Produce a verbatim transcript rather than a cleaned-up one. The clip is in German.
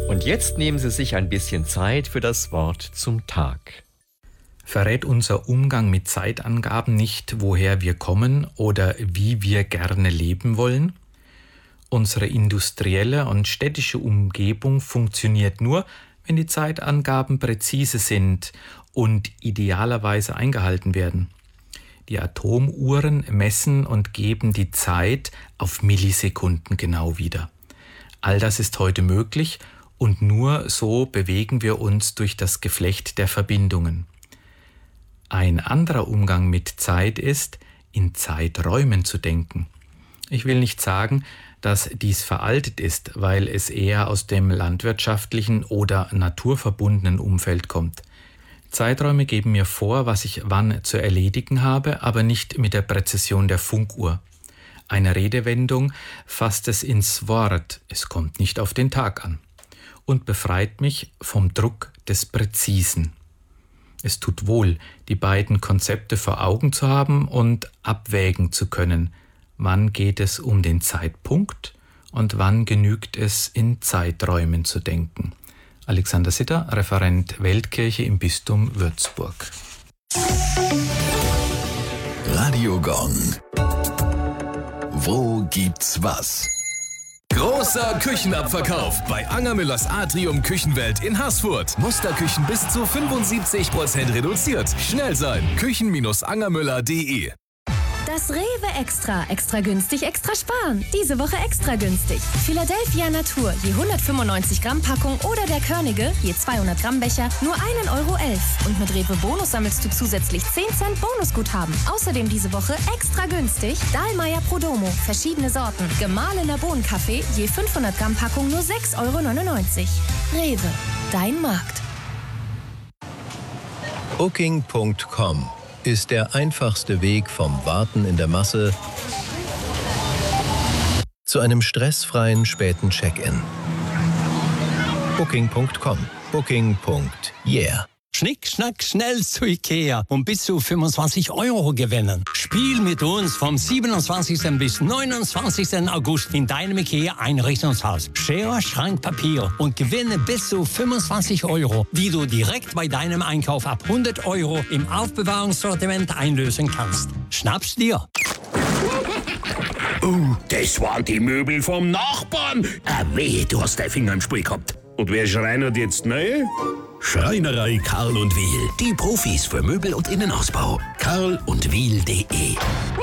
Und jetzt nehmen Sie sich ein bisschen Zeit für das Wort zum Tag. Verrät unser Umgang mit Zeitangaben nicht, woher wir kommen oder wie wir gerne leben wollen? Unsere industrielle und städtische Umgebung funktioniert nur, wenn die Zeitangaben präzise sind und idealerweise eingehalten werden. Die Atomuhren messen und geben die Zeit auf Millisekunden genau wieder. All das ist heute möglich und nur so bewegen wir uns durch das Geflecht der Verbindungen. Ein anderer Umgang mit Zeit ist, in Zeiträumen zu denken. Ich will nicht sagen, dass dies veraltet ist, weil es eher aus dem landwirtschaftlichen oder naturverbundenen Umfeld kommt. Zeiträume geben mir vor, was ich wann zu erledigen habe, aber nicht mit der Präzision der Funkuhr. Eine Redewendung fasst es ins Wort, es kommt nicht auf den Tag an, und befreit mich vom Druck des Präzisen. Es tut wohl, die beiden Konzepte vor Augen zu haben und abwägen zu können. Wann geht es um den Zeitpunkt und wann genügt es, in Zeiträumen zu denken? Alexander Sitter, Referent Weltkirche im Bistum Würzburg. Radio Gong. Wo gibt's was? Großer Küchenabverkauf bei Angermüllers Atrium Küchenwelt in Haßfurt. Musterküchen bis zu fünfundsiebzig Prozent reduziert. Schnell sein. küchen Bindestrich angermüller punkt de. Das Rewe Extra. Extra günstig, extra sparen. Diese Woche extra günstig. Philadelphia Natur, je hundertfünfundneunzig Gramm Packung oder der Körnige, je zweihundert Gramm Becher, nur ein Euro elf. Und mit Rewe Bonus sammelst du zusätzlich zehn Cent Bonusguthaben. Außerdem diese Woche extra günstig Dahlmeier Prodomo, verschiedene Sorten. Gemahlener Bohnenkaffee, je fünfhundert Gramm Packung nur sechs Euro neunundneunzig. Rewe, dein Markt. Booking Punkt com ist der einfachste Weg vom Warten in der Masse zu einem stressfreien späten Check-in. Booking Punkt com. Booking. Yeah. Schnick, schnack, schnell zu Ikea und bis zu fünfundzwanzig Euro gewinnen. Spiel mit uns vom siebenundzwanzigsten bis neunundzwanzigsten August in deinem Ikea-Einrichtungshaus. Schere, Schrank, Papier und gewinne bis zu fünfundzwanzig Euro, die du direkt bei deinem Einkauf ab hundert Euro im Aufbewahrungssortiment einlösen kannst. Schnapp's dir! Oh, das waren die Möbel vom Nachbarn. Ah, weh, du hast deinen Finger im Spiel gehabt. Und wer schreinert jetzt neu? Schreinerei Karl und Wiel. Die Profis für Möbel und Innenausbau. karl und wiel punkt de